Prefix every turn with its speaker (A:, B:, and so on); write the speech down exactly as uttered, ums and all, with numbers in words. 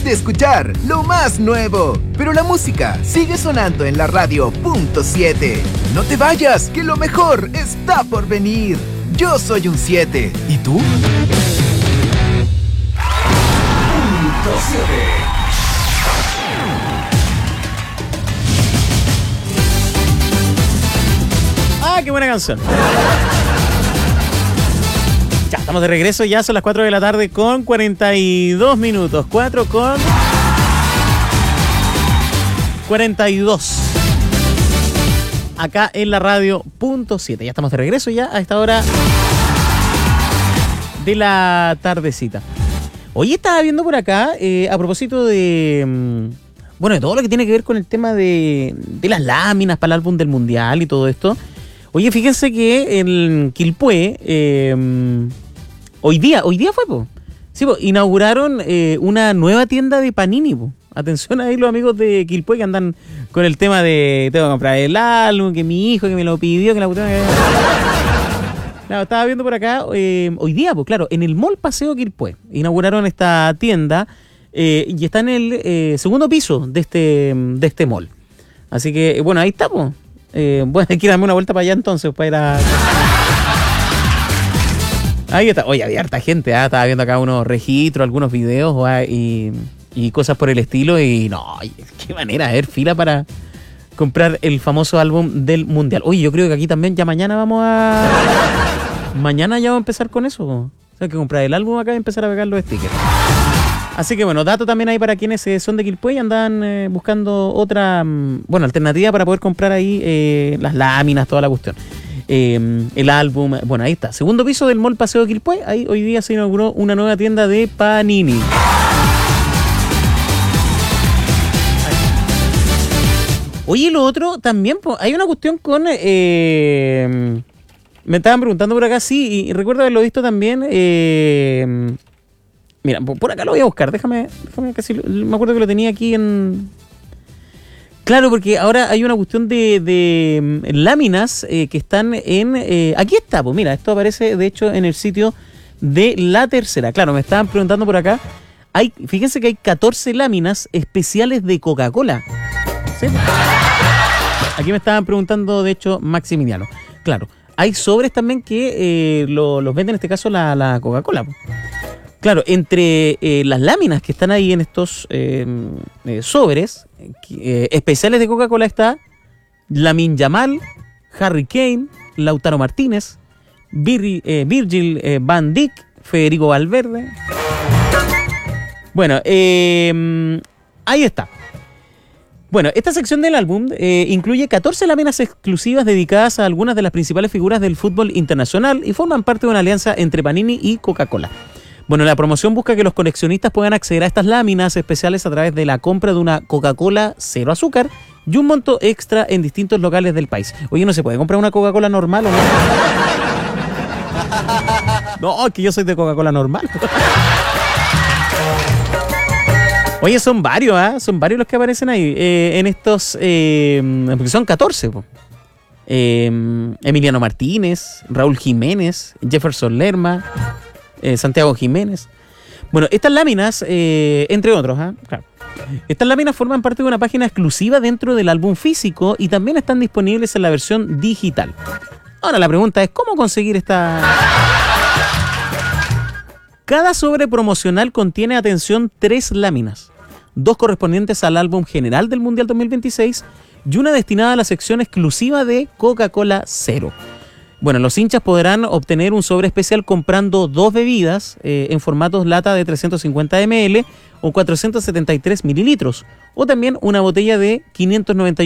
A: de escuchar lo más nuevo, pero la música sigue sonando en la radio punto siete. No te vayas, que lo mejor está por venir. Yo soy un siete. ¿Y tú? Punto siete.
B: ¡Ah, qué buena canción! Ya, estamos de regreso, ya son las cuatro de la tarde con cuarenta y dos minutos. cuatro con cuarenta y dos. Acá en la radio punto siete. Ya estamos de regreso ya a esta hora de la tardecita. Hoy estaba viendo por acá, eh, a propósito de... Bueno, de todo lo que tiene que ver con el tema de, de las láminas para el álbum del Mundial y todo esto. Oye, fíjense que en Quilpué, eh, hoy día, hoy día fue, po. Sí, po, inauguraron eh, una nueva tienda de Panini, po. Atención ahí los amigos de Quilpué que andan con el tema de tengo que comprar el álbum, que mi hijo que me lo pidió, que la puta... Claro, estaba viendo por acá, eh, hoy día, pues claro, en el Mall Paseo Quilpué, inauguraron esta tienda eh, y está en el eh, segundo piso de este, de este mall. Así que, bueno, ahí está, pues. Eh, bueno, hay que darme una vuelta para allá entonces, para ir a... Ahí está. Oye, había harta gente, ¿eh? Estaba viendo acá unos registros, algunos videos ¿eh? y, y cosas por el estilo. Y no, qué manera, a ver, fila para comprar el famoso álbum del Mundial. Oye, yo creo que aquí también ya mañana vamos a... Mañana ya vamos a empezar con eso. O sea, hay que comprar el álbum acá y empezar a pegar los stickers. Así que bueno, dato también ahí para quienes eh, son de Quilpué y andan eh, buscando otra, mm, bueno, alternativa para poder comprar ahí eh, las láminas, toda la cuestión. Eh, el álbum, bueno, ahí está. Segundo piso del Mall Paseo de Quilpué. Ahí hoy día se inauguró una nueva tienda de Panini. Oye, lo otro también, pues, hay una cuestión con... Eh, me estaban preguntando por acá, sí, y, y recuerdo haberlo visto también... Eh, Mira, por acá lo voy a buscar, déjame, déjame casi, me acuerdo que lo tenía aquí en... Claro, porque ahora hay una cuestión de, de láminas eh, que están en... Eh, aquí está, pues mira, esto aparece de hecho en el sitio de La Tercera. Claro, me estaban preguntando por acá, hay, fíjense que hay catorce láminas especiales de Coca-Cola. ¿Sí? Aquí me estaban preguntando, de hecho, Maximiliano. Claro, hay sobres también que eh, lo, los vende en este caso la, la Coca-Cola, pues. Claro, entre eh, las láminas que están ahí en estos eh, eh, sobres eh, especiales de Coca-Cola está Lamine Yamal, Harry Kane, Lautaro Martínez, Vir, eh, Virgil eh, van Dijk, Federico Valverde. Bueno, eh, ahí está. Bueno, esta sección del álbum eh, incluye catorce láminas exclusivas dedicadas a algunas de las principales figuras del fútbol internacional y forman parte de una alianza entre Panini y Coca-Cola. Bueno, la promoción busca que los coleccionistas puedan acceder a estas láminas especiales a través de la compra de una Coca-Cola cero azúcar y un monto extra en distintos locales del país. Oye, ¿no se puede comprar una Coca-Cola normal o no? No, es que yo soy de Coca-Cola normal. Oye, son varios, ¿ah? ¿eh? Son varios los que aparecen ahí eh, en estos... Eh, porque son catorce, po. Eh, Emiliano Martínez, Raúl Jiménez, Jefferson Lerma... Eh, Santiago Jiménez. Bueno, estas láminas, eh, entre otros, ¿eh? Claro. Estas láminas forman parte de una página exclusiva dentro del álbum físico y también están disponibles en la versión digital. Ahora la pregunta es, ¿cómo conseguir esta...? Cada sobre promocional contiene, atención, tres láminas. Dos correspondientes al álbum general del Mundial dos mil veintiséis y una destinada a la sección exclusiva de Coca-Cola Cero. Bueno, los hinchas podrán obtener un sobre especial comprando dos bebidas eh, en formatos lata de trescientos cincuenta mililitros o cuatrocientos setenta y tres mililitros, o también una botella de quinientos noventa y